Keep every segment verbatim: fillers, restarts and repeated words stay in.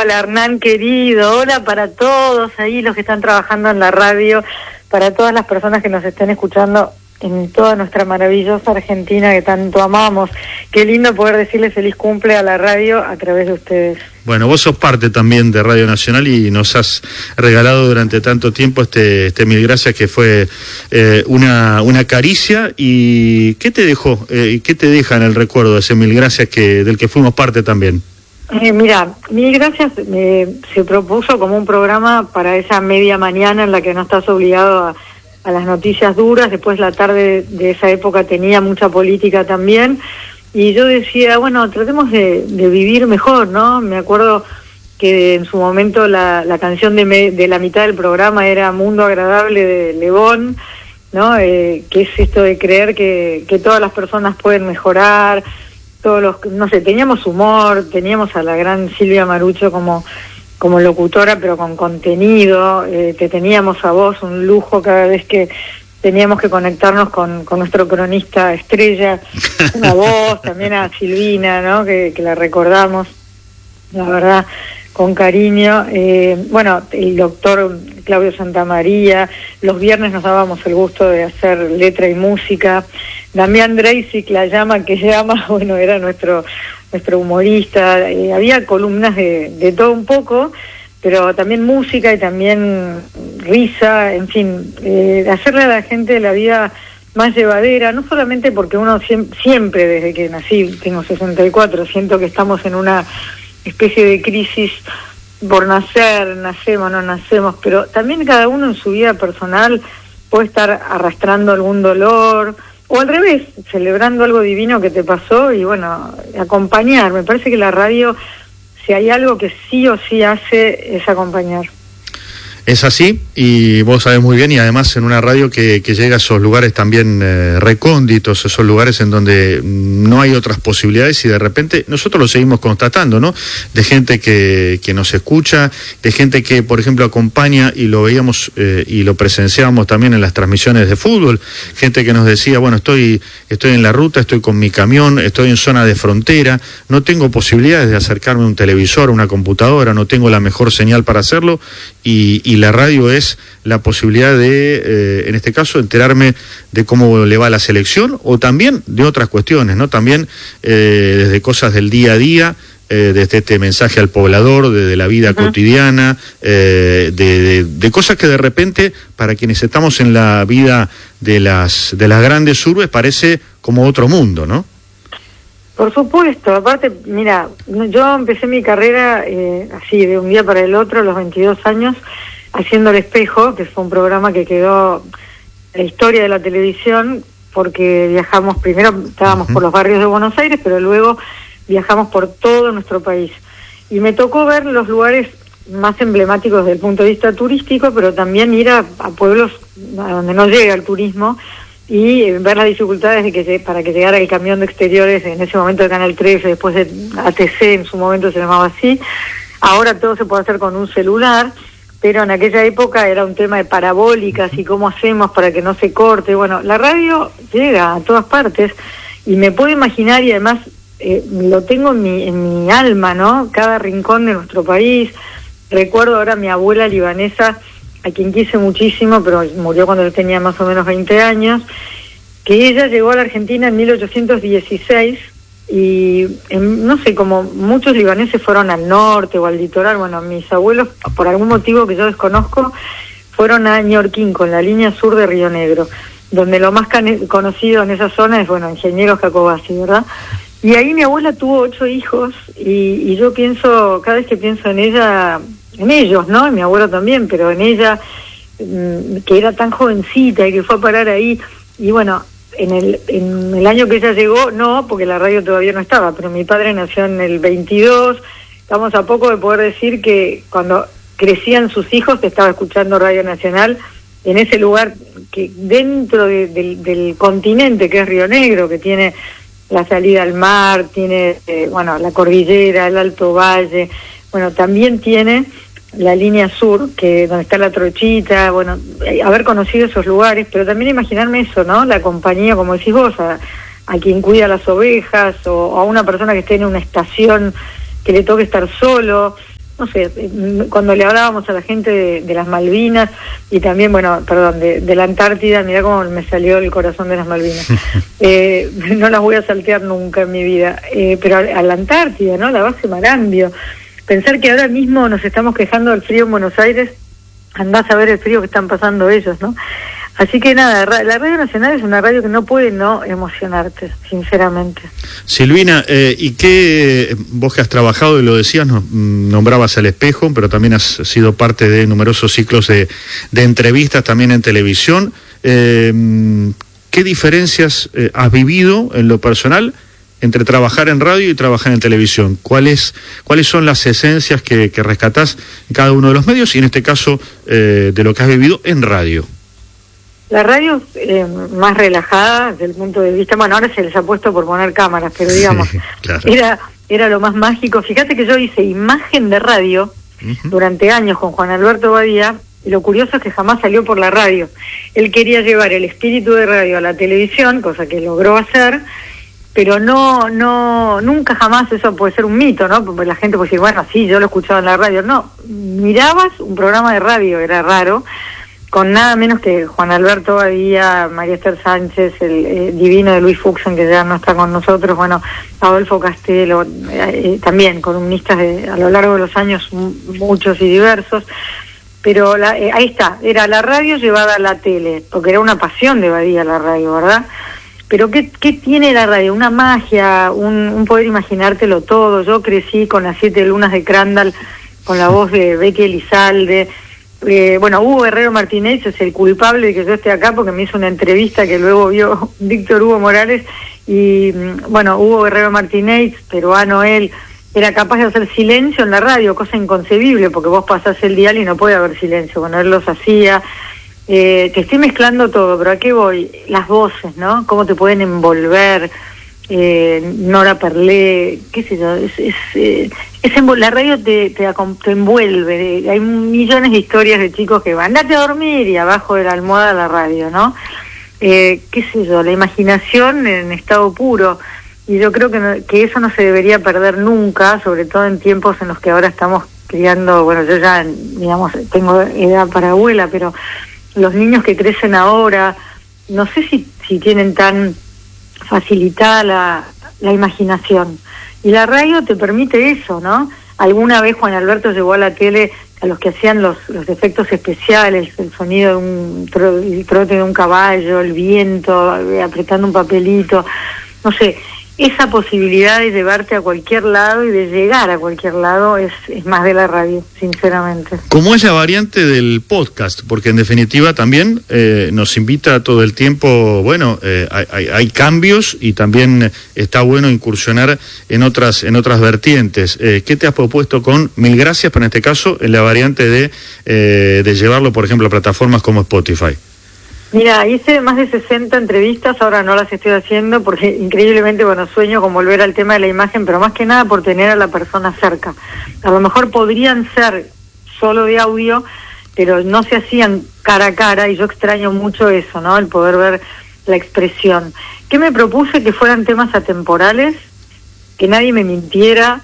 Hola Hernán querido, hola para todos ahí los que están trabajando en la radio, para todas las personas que nos estén escuchando en toda nuestra maravillosa Argentina que tanto amamos. Qué lindo poder decirle feliz cumple a la radio a través de ustedes. Bueno, vos sos parte también de Radio Nacional y nos has regalado durante tanto tiempo este, este Mil Gracias, que fue eh, una, una caricia. ¿Y qué te dejó, eh, qué te deja en el recuerdo de ese Mil Gracias que, del que fuimos parte también? Eh, mira, Mil Gracias eh, se propuso como un programa para esa media mañana en la que no estás obligado a, a las noticias duras. Después la tarde de esa época tenía mucha política también, y yo decía, bueno, tratemos de, de vivir mejor, ¿no? Me acuerdo que en su momento la, la canción de, me, de la mitad del programa era Mundo Agradable de Lebón, ¿no? Eh, que es esto de creer que, que todas las personas pueden mejorar. Todos los, no sé, teníamos humor, teníamos a la gran Silvia Marucho como, como locutora, pero con contenido, eh, te teníamos a vos, un lujo cada vez que teníamos que conectarnos con, con nuestro cronista estrella, a vos, también a Silvina, ¿no? Que, que la recordamos, la verdad, con cariño. Eh, bueno, el doctor Claudio Santamaría, los viernes nos dábamos el gusto de hacer letra y música. Damián Dreisic, la llama que llama, bueno, era nuestro nuestro humorista. Eh, había columnas de, de todo un poco, pero también música y también risa, en fin, eh, hacerle a la gente la vida más llevadera, no solamente porque uno siempre, siempre desde que nací, tengo sesenta y cuatro, siento que estamos en una especie de crisis por nacer, nacemos, no nacemos, pero también cada uno en su vida personal puede estar arrastrando algún dolor, o al revés, celebrando algo divino que te pasó, y bueno, acompañar. Me parece que la radio, si hay algo que sí o sí hace, es acompañar. Es así, y vos sabés muy bien, y además en una radio que, que llega a esos lugares también eh, recónditos, esos lugares en donde no hay otras posibilidades, y de repente nosotros lo seguimos constatando, ¿no? De gente que, que nos escucha, de gente que, por ejemplo, acompaña, y lo veíamos eh, y lo presenciábamos también en las transmisiones de fútbol, gente que nos decía, bueno, estoy, estoy en la ruta, estoy con mi camión, estoy en zona de frontera, no tengo posibilidades de acercarme a un televisor, a una computadora, no tengo la mejor señal para hacerlo, y, y la radio es la posibilidad de, eh, en este caso, enterarme de cómo le va a la selección, o también de otras cuestiones, ¿no? También eh, desde cosas del día a día, eh, desde este mensaje al poblador, desde la vida uh-huh. cotidiana, eh, de, de, de cosas que de repente, para quienes estamos en la vida de las, de las grandes urbes, parece como otro mundo, ¿no? Por supuesto, aparte, mira, yo empecé mi carrera eh, así, de un día para el otro, a los veintidós años, haciendo El Espejo, que fue un programa que quedó en la historia de la televisión, porque viajamos, primero estábamos uh-huh. por los barrios de Buenos Aires, pero luego viajamos por todo nuestro país. Y me tocó ver los lugares más emblemáticos desde el punto de vista turístico, pero también ir a, a pueblos a donde no llega el turismo, y eh, ver las dificultades de que para que llegara el camión de exteriores, en ese momento de Canal trece, después de A T C, en su momento se llamaba así. Ahora todo se puede hacer con un celular, pero en aquella época era un tema de parabólicas y cómo hacemos para que no se corte. Bueno, la radio llega a todas partes, y me puedo imaginar, y además eh, lo tengo en mi, en mi alma, ¿no? Cada rincón de nuestro país. Recuerdo ahora a mi abuela libanesa, a quien quise muchísimo, pero murió cuando yo tenía más o menos veinte años, que ella llegó a la Argentina en mil ochocientos dieciséis, y en, no sé, como muchos libaneses fueron al norte o al litoral, bueno, mis abuelos, por algún motivo que yo desconozco, fueron a Ñorquín, con la línea sur de Río Negro, donde lo más cane- conocido en esa zona es, bueno, Ingenieros Jacobasi, ¿verdad? Y ahí mi abuela tuvo ocho hijos, y, y yo pienso, cada vez que pienso en ella, en ellos, ¿no? En mi abuelo también, pero en ella, mmm, que era tan jovencita y que fue a parar ahí, y bueno, en el, en el año que ella llegó, no, porque la radio todavía no estaba, pero mi padre nació en el veintidós, estamos a poco de poder decir que cuando crecían sus hijos, te estaba escuchando Radio Nacional, en ese lugar que dentro de, de, del continente, que es Río Negro, que tiene la salida al mar, tiene, eh, bueno, la cordillera, el Alto Valle, bueno, también tiene la línea sur, que donde está la Trochita, bueno, haber conocido esos lugares, pero también imaginarme eso, ¿no? La compañía, como decís vos, a, a quien cuida las ovejas, o a una persona que esté en una estación que le toque estar solo, no sé, cuando le hablábamos a la gente de, de las Malvinas y también, bueno, perdón, de, de la Antártida, mirá cómo me salió el corazón de las Malvinas. eh, no las voy a saltear nunca en mi vida, eh, pero a, a la Antártida, ¿no? La base Marambio. Pensar que ahora mismo nos estamos quejando del frío en Buenos Aires, andás a ver el frío que están pasando ellos, ¿no? Así que nada, la Radio Nacional es una radio que no puede no emocionarte, sinceramente. Silvina, eh, ¿y qué, vos que has trabajado y lo decías, no, nombrabas El Espejo, pero también has sido parte de numerosos ciclos de, de entrevistas también en televisión, eh, ¿qué diferencias eh, has vivido en lo personal entre trabajar en radio y trabajar en televisión? ¿Cuáles, cuáles son las esencias que, que rescatás en cada uno de los medios y en este caso eh, de lo que has vivido en radio? La radio eh, más relajada desde el punto de vista, bueno, ahora se les ha puesto por poner cámaras, pero digamos, sí, claro. era era lo más mágico. Fíjate que yo hice imagen de radio uh-huh. durante años con Juan Alberto Badía, y lo curioso es que jamás salió por la radio. Él quería llevar el espíritu de radio a la televisión, cosa que logró hacer, pero no, no, nunca jamás, eso puede ser un mito, ¿no? Porque la gente puede decir, bueno, sí, yo lo escuchaba en la radio. No, mirabas un programa de radio, era raro, con nada menos que Juan Alberto Badía, María Esther Sánchez, el eh, divino de Luis Fuxen, que ya no está con nosotros, bueno, Adolfo Castelo, eh, también columnistas de, a lo largo de los años muchos y diversos, pero la, eh, ahí está, era la radio llevada a la tele, porque era una pasión de Badía la radio, ¿verdad? Pero ¿qué, qué tiene la radio? Una magia, un, un poder imaginártelo todo. Yo crecí con las siete lunas de Crandall, con la voz de Becky Elizalde. Eh, bueno, Hugo Guerrero Martínez es el culpable de que yo esté acá porque me hizo una entrevista que luego vio Víctor Hugo Morales y, bueno, Hugo Guerrero Martínez, peruano él, era capaz de hacer silencio en la radio, cosa inconcebible porque vos pasás el dial y no puede haber silencio. Bueno, él los hacía. Eh, te estoy mezclando todo, pero ¿a qué voy? Las voces, ¿no? Cómo te pueden envolver. Eh, Nora Perlé, qué sé yo, es, es, eh, es envol- la radio te, te, te envuelve, hay millones de historias de chicos que van, andate a dormir y abajo de la almohada la radio, ¿no? Eh, qué sé yo, la imaginación en estado puro, y yo creo que, no, que eso no se debería perder nunca, sobre todo en tiempos en los que ahora estamos criando, bueno, yo ya, digamos, tengo edad para abuela, pero los niños que crecen ahora, no sé si, si tienen tan facilitada la, la imaginación. Y la radio te permite eso, ¿no? Alguna vez Juan Alberto llevó a la tele a los que hacían los, los efectos especiales, el sonido de un tro, el trote de un caballo, el viento, apretando un papelito, no sé, esa posibilidad de llevarte a cualquier lado y de llegar a cualquier lado es, es más de la radio, sinceramente. ¿Cómo es la variante del podcast? Porque en definitiva también eh, nos invita todo el tiempo, bueno, eh, hay, hay cambios y también está bueno incursionar en otras en otras vertientes. Eh, ¿Qué te has propuesto con Mil Gracias, pero en este caso en la variante de, eh, de llevarlo, por ejemplo, a plataformas como Spotify? Mira, hice más de sesenta entrevistas, ahora no las estoy haciendo porque increíblemente, bueno, sueño con volver al tema de la imagen, pero más que nada por tener a la persona cerca. A lo mejor podrían ser solo de audio, pero no se hacían cara a cara y yo extraño mucho eso, ¿no? El poder ver la expresión. ¿Qué me propuse? Que fueran temas atemporales, que nadie me mintiera,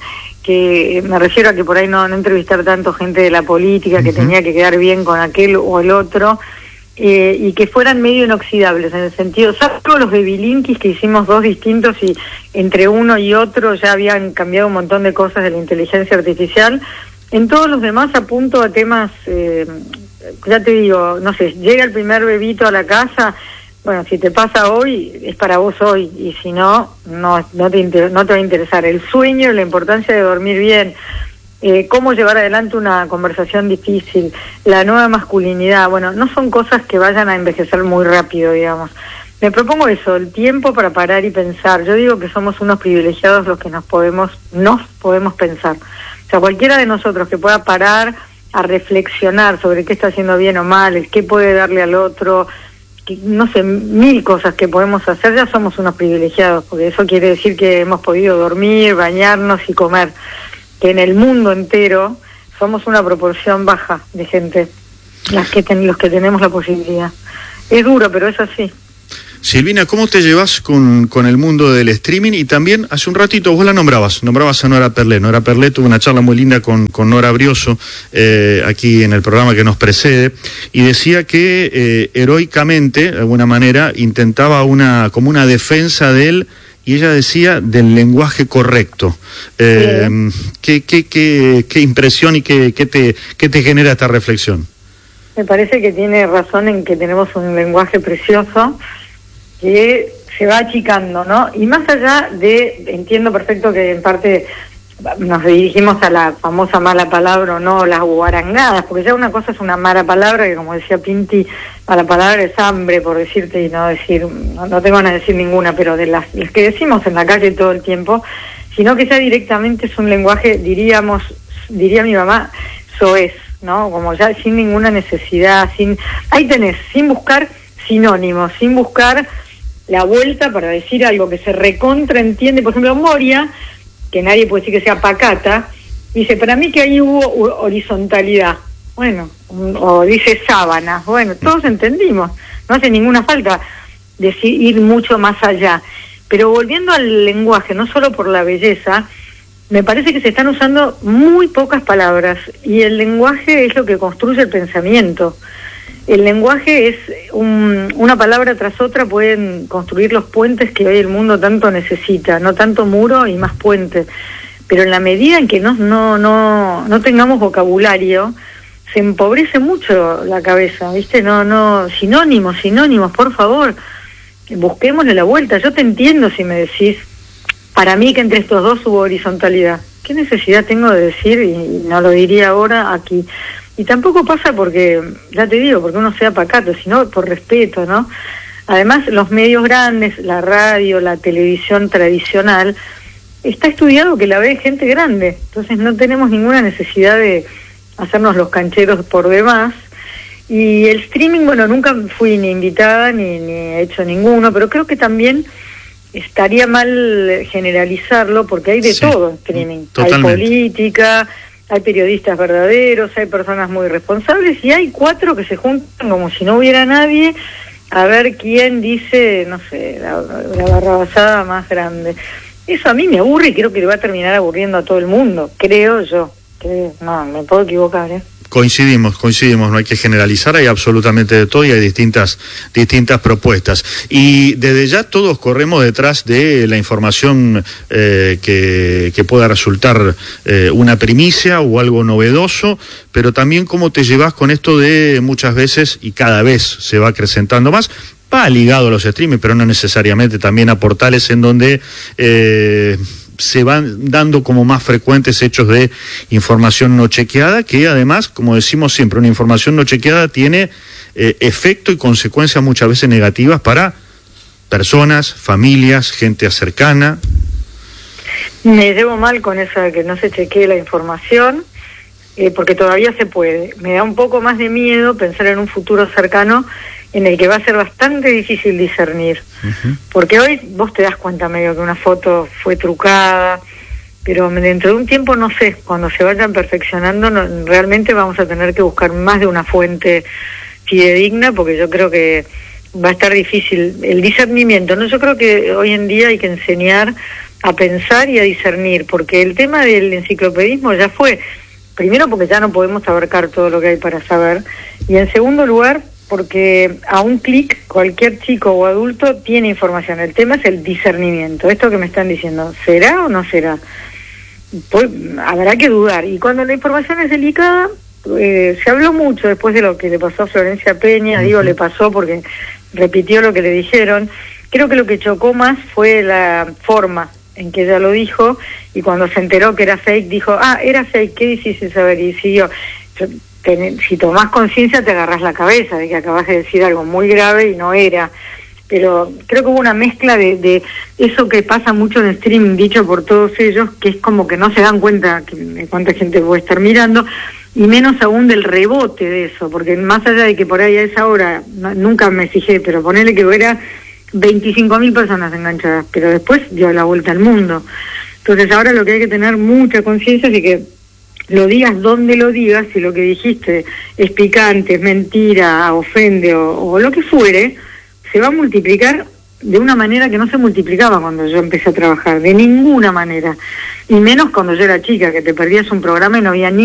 que me refiero a que por ahí no, no entrevistar tanto gente de la política, que uh-huh. tenía que quedar bien con aquel o el otro. Eh, y que fueran medio inoxidables, en el sentido, salvo los de Bilinkis, que hicimos dos distintos y entre uno y otro ya habían cambiado un montón de cosas de la inteligencia artificial. En todos los demás apunto a temas, eh, ya te digo, no sé, llega el primer bebito a la casa, bueno, si te pasa hoy, es para vos hoy, y si no, no, no, te, inter- no te va a interesar. El sueño y la importancia de dormir bien, Eh, cómo llevar adelante una conversación difícil, la nueva masculinidad, bueno, no son cosas que vayan a envejecer muy rápido, digamos. Me propongo eso, el tiempo para parar y pensar. Yo digo que somos unos privilegiados los que nos podemos, nos podemos pensar. O sea, cualquiera de nosotros que pueda parar a reflexionar sobre qué está haciendo bien o mal, el qué puede darle al otro, que, no sé, mil cosas que podemos hacer, ya somos unos privilegiados, porque eso quiere decir que hemos podido dormir, bañarnos y comer. Que en el mundo entero somos una proporción baja de gente, las que ten, los que tenemos la posibilidad. Es duro, pero es así. Silvina, ¿cómo te llevas con, con el mundo del streaming? Y también, hace un ratito, vos la nombrabas, nombrabas a Nora Perlé. Nora Perlé tuvo una charla muy linda con, con Nora Brioso, eh, aquí en el programa que nos precede, y decía que eh, heroicamente, de alguna manera, intentaba una como una defensa de él, y ella decía del lenguaje correcto. Eh, sí. ¿qué, qué, qué, ¿Qué impresión y qué, qué, te, qué te genera esta reflexión? Me parece que tiene razón en que tenemos un lenguaje precioso, que se va achicando, ¿no? Y más allá de, entiendo perfecto que en parte nos dirigimos a la famosa mala palabra o no, las guarangadas, porque ya una cosa es una mala palabra, que como decía Pinti, mala palabra es hambre, por decirte, y no decir, no, no tengo ganas de decir ninguna, pero de las, las que decimos en la calle todo el tiempo, sino que ya directamente es un lenguaje, diríamos, diría mi mamá, soez, ¿no? Como ya sin ninguna necesidad, sin, ahí tenés, sin buscar sinónimos, sin buscar la vuelta para decir algo que se recontraentiende. Por ejemplo, Moria, que nadie puede decir que sea pacata, dice, para mí que ahí hubo horizontalidad. Bueno, o dice sábanas. Bueno, todos entendimos. No hace ninguna falta decir, ir mucho más allá. Pero volviendo al lenguaje, no solo por la belleza, me parece que se están usando muy pocas palabras. Y el lenguaje es lo que construye el pensamiento. El lenguaje es un, una palabra tras otra, pueden construir los puentes que hoy el mundo tanto necesita, no tanto muro y más puentes, pero en la medida en que no, no, no, no tengamos vocabulario, se empobrece mucho la cabeza, ¿viste? No, no, sinónimos, sinónimos, por favor, busquémosle la vuelta. Yo te entiendo si me decís, para mí que entre estos dos hubo horizontalidad. ¿Qué necesidad tengo de decir, y no lo diría ahora aquí? Y tampoco pasa porque, ya te digo, porque uno sea pacato, sino por respeto, ¿no? Además, los medios grandes, la radio, la televisión tradicional, está estudiado que la ve gente grande. Entonces no tenemos ninguna necesidad de hacernos los cancheros por demás. Y el streaming, bueno, nunca fui ni invitada ni, ni he hecho ninguno, pero creo que también estaría mal generalizarlo porque hay de sí, todo en streaming. Totalmente. Hay política, hay periodistas verdaderos, hay personas muy responsables y hay cuatro que se juntan como si no hubiera nadie a ver quién dice, no sé, la, la barrabasada más grande. Eso a mí me aburre y creo que le va a terminar aburriendo a todo el mundo, creo yo. Creo, no, me puedo equivocar, ¿eh? Coincidimos, coincidimos, no hay que generalizar, hay absolutamente de todo y hay distintas distintas propuestas. Y desde ya todos corremos detrás de la información eh, que, que pueda resultar eh, una primicia o algo novedoso, pero también cómo te llevas con esto de muchas veces, y cada vez se va acrecentando más, va ligado a los streaming, pero no necesariamente, también a portales en donde Eh, se van dando como más frecuentes hechos de información no chequeada, que además, como decimos siempre, una información no chequeada tiene eh, efecto y consecuencias muchas veces negativas para personas, familias, gente cercana. Me llevo mal con eso de que no se chequee la información, eh, porque todavía se puede. Me da un poco más de miedo pensar en un futuro cercano en el que va a ser bastante difícil discernir. Uh-huh. Porque hoy vos te das cuenta medio que una foto fue trucada, pero dentro de un tiempo, no sé, cuando se vayan perfeccionando, no, realmente vamos a tener que buscar más de una fuente fidedigna, porque yo creo que va a estar difícil el discernimiento, ¿no? Yo creo que hoy en día hay que enseñar a pensar y a discernir, porque el tema del enciclopedismo ya fue, primero porque ya no podemos abarcar todo lo que hay para saber, y en segundo lugar, porque a un clic cualquier chico o adulto tiene información. El tema es el discernimiento. Esto que me están diciendo, ¿será o no será? Pues habrá que dudar. Y cuando la información es delicada, eh, se habló mucho después de lo que le pasó a Florencia Peña, uh-huh. digo le pasó porque repitió lo que le dijeron. Creo que lo que chocó más fue la forma en que ella lo dijo, y cuando se enteró que era fake, dijo, ah, era fake, qué difícil saber, y siguió. Si tomás conciencia te agarrás la cabeza de que acabas de decir algo muy grave y no era, pero creo que hubo una mezcla de, de eso que pasa mucho en streaming, dicho por todos ellos, que es como que no se dan cuenta de cuánta gente puede estar mirando, y menos aún del rebote de eso, porque más allá de que por ahí a esa hora, no, nunca me fijé, pero ponele que hubiera veinticinco mil personas enganchadas, pero después dio la vuelta al mundo. Entonces ahora lo que hay que tener mucha conciencia es de que lo digas donde lo digas, si lo que dijiste es picante, es mentira, ofende o, o lo que fuere, se va a multiplicar de una manera que no se multiplicaba cuando yo empecé a trabajar, de ninguna manera, y menos cuando yo era chica, que te perdías un programa y no había ni